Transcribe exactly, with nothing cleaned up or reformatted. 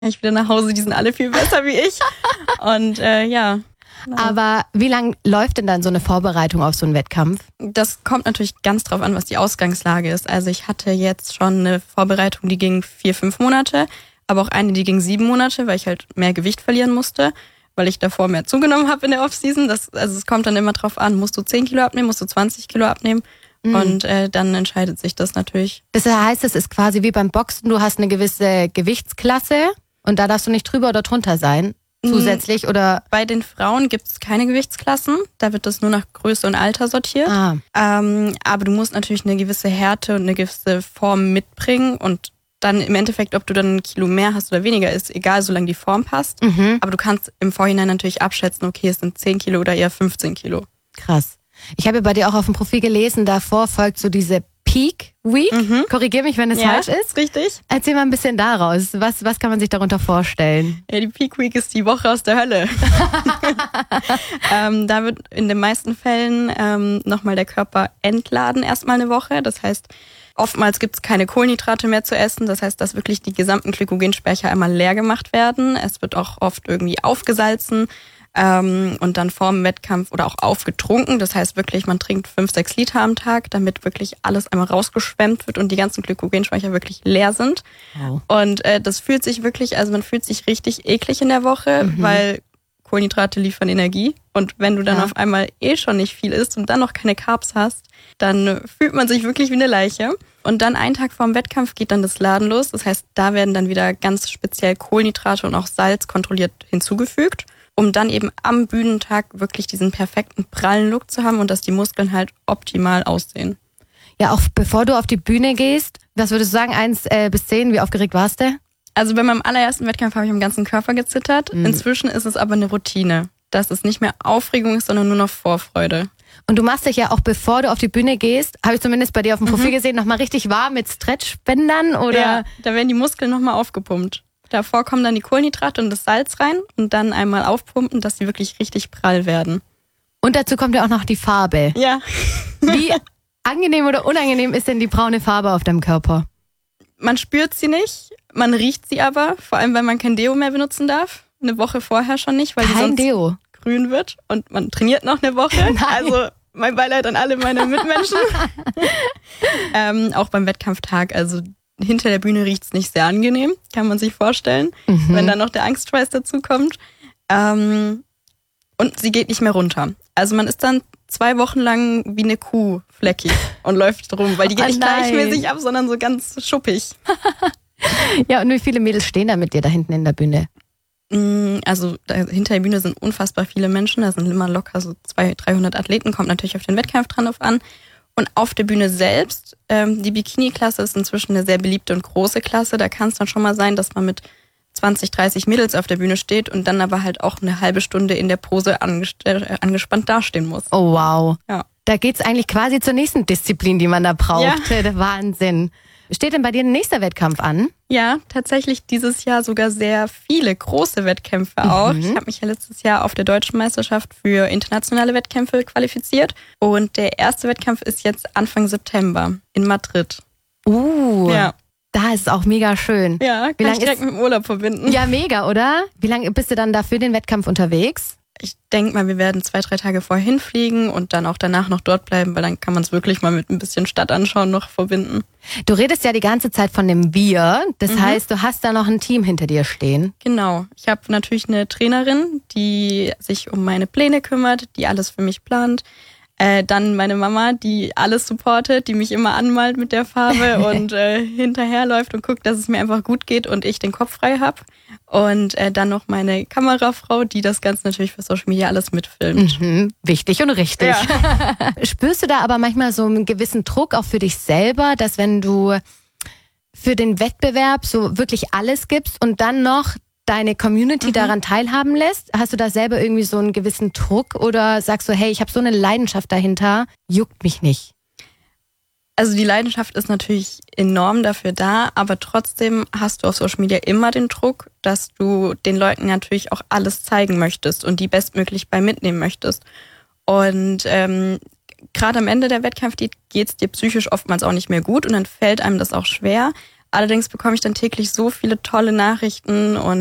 ich wieder nach Hause, die sind alle viel besser wie ich. Und äh, ja. Genau. Aber wie lang läuft denn dann so eine Vorbereitung auf so einen Wettkampf? Das kommt natürlich ganz drauf an, was die Ausgangslage ist. Also ich hatte jetzt schon eine Vorbereitung, die ging vier, fünf Monate, aber auch eine, die ging sieben Monate, weil ich halt mehr Gewicht verlieren musste, weil ich davor mehr zugenommen habe in der Offseason. Das, also es kommt dann immer drauf an, musst du zehn Kilo abnehmen, musst du zwanzig Kilo abnehmen. Mhm. Und äh, dann entscheidet sich das natürlich. Das heißt, es ist quasi wie beim Boxen, du hast eine gewisse Gewichtsklasse und da darfst du nicht drüber oder drunter sein. Zusätzlich oder? Bei den Frauen gibt es keine Gewichtsklassen. Da wird das nur nach Größe und Alter sortiert. Ah. Ähm, aber du musst natürlich eine gewisse Härte und eine gewisse Form mitbringen. Und dann im Endeffekt, ob du dann ein Kilo mehr hast oder weniger, ist egal, solange die Form passt. Mhm. Aber du kannst im Vorhinein natürlich abschätzen, okay, es sind zehn Kilo oder eher fünfzehn Kilo. Krass. Ich habe bei dir auch auf dem Profil gelesen, davor folgt so diese Peak Week. Mhm. Korrigier mich, wenn es ja, falsch ist. Richtig. Erzähl mal ein bisschen daraus. Was, was kann man sich darunter vorstellen? Ja, die Peak Week ist die Woche aus der Hölle. ähm, da wird in den meisten Fällen ähm, nochmal der Körper entladen erstmal eine Woche. Das heißt, oftmals gibt es keine Kohlenhydrate mehr zu essen. Das heißt, dass wirklich die gesamten Glykogenspeicher einmal leer gemacht werden. Es wird auch oft irgendwie aufgesalzen. Ähm, und dann vor dem Wettkampf oder auch aufgetrunken. Das heißt wirklich, man trinkt fünf, sechs Liter am Tag, damit wirklich alles einmal rausgeschwemmt wird und die ganzen Glykogenspeicher wirklich leer sind. Wow. Und äh, das fühlt sich wirklich, also man fühlt sich richtig eklig in der Woche, mhm. weil Kohlenhydrate liefern Energie. Und wenn du dann ja. auf einmal eh schon nicht viel isst und dann noch keine Carbs hast, dann fühlt man sich wirklich wie eine Leiche. Und dann einen Tag vor dem Wettkampf geht dann das Laden los. Das heißt, da werden dann wieder ganz speziell Kohlenhydrate und auch Salz kontrolliert hinzugefügt, um dann eben am Bühnentag wirklich diesen perfekten prallen Look zu haben und dass die Muskeln halt optimal aussehen. Ja, auch bevor du auf die Bühne gehst, was würdest du sagen, eins äh, bis zehn, wie aufgeregt warst du? Also bei meinem allerersten Wettkampf habe ich am ganzen Körper gezittert. Mhm. Inzwischen ist es aber eine Routine, dass es nicht mehr Aufregung ist, sondern nur noch Vorfreude. Und du machst dich ja auch, bevor du auf die Bühne gehst, habe ich zumindest bei dir auf dem Profil mhm. gesehen, nochmal richtig warm mit Stretchbändern, oder? Ja, da werden die Muskeln nochmal aufgepumpt. Davor kommen dann die Kohlenhydrate und das Salz rein und dann einmal aufpumpen, dass sie wirklich richtig prall werden. Und dazu kommt ja auch noch die Farbe. Ja. Wie angenehm oder unangenehm ist denn die braune Farbe auf deinem Körper? Man spürt sie nicht, man riecht sie aber, vor allem weil man kein Deo mehr benutzen darf. Eine Woche vorher schon nicht, weil kein die sonst Deo. grün wird und man trainiert noch eine Woche. Nein. Also mein Beileid an alle meine Mitmenschen. ähm, auch beim Wettkampftag, also hinter der Bühne riecht's nicht sehr angenehm, kann man sich vorstellen, mhm. wenn dann noch der Angstschweiß dazu kommt. Ähm, und sie geht nicht mehr runter. Also man ist dann zwei Wochen lang wie eine Kuh fleckig und läuft rum, weil die geht oh, nicht gleichmäßig ab, sondern so ganz schuppig. Ja, und wie viele Mädels stehen da mit dir da hinten in der Bühne? Also da, hinter der Bühne sind unfassbar viele Menschen, da sind immer locker so zweihundert, dreihundert Athleten, kommt natürlich auf den Wettkampf dran auf an. Und auf der Bühne selbst, ähm, die Bikini-Klasse ist inzwischen eine sehr beliebte und große Klasse. Da kann es dann schon mal sein, dass man mit zwanzig, dreißig Mädels auf der Bühne steht und dann aber halt auch eine halbe Stunde in der Pose angest- äh, angespannt dastehen muss. Oh wow. Ja. Da geht's eigentlich quasi zur nächsten Disziplin, die man da braucht. Ja. Der Wahnsinn. Steht denn bei dir ein nächster Wettkampf an? Ja, tatsächlich dieses Jahr sogar sehr viele große Wettkämpfe auch. Mhm. Ich habe mich ja letztes Jahr auf der Deutschen Meisterschaft für internationale Wettkämpfe qualifiziert. Und der erste Wettkampf ist jetzt Anfang September in Madrid. Uh, ja. Da ist es auch mega schön. Ja, kann Wie lang ich direkt ist... mit dem Urlaub verbinden. Ja, mega, oder? Wie lange bist du dann da für den Wettkampf unterwegs? Ich denke mal, wir werden zwei, drei Tage vorher hinfliegen und dann auch danach noch dort bleiben, weil dann kann man es wirklich mal mit ein bisschen Stadt anschauen noch verbinden. Du redest ja die ganze Zeit von dem Wir. Das Mhm. heißt, du hast da noch ein Team hinter dir stehen. Genau. Ich habe natürlich eine Trainerin, die sich um meine Pläne kümmert, die alles für mich plant. Äh, dann meine Mama, die alles supportet, die mich immer anmalt mit der Farbe und äh, hinterherläuft und guckt, dass es mir einfach gut geht und ich den Kopf frei habe. Und äh, dann noch meine Kamerafrau, die das Ganze natürlich für Social Media alles mitfilmt. Mhm, wichtig und richtig. Ja. Spürst du da aber manchmal so einen gewissen Druck auch für dich selber, dass wenn du für den Wettbewerb so wirklich alles gibst und dann noch deine Community mhm. daran teilhaben lässt? Hast du da selber irgendwie so einen gewissen Druck oder sagst du, hey, ich habe so eine Leidenschaft dahinter, juckt mich nicht? Also die Leidenschaft ist natürlich enorm dafür da, aber trotzdem hast du auf Social Media immer den Druck, dass du den Leuten natürlich auch alles zeigen möchtest und die bestmöglich bei mitnehmen möchtest. Und ähm, gerade am Ende der Wettkampf geht es dir psychisch oftmals auch nicht mehr gut und dann fällt einem das auch schwer. Allerdings bekomme ich dann täglich so viele tolle Nachrichten und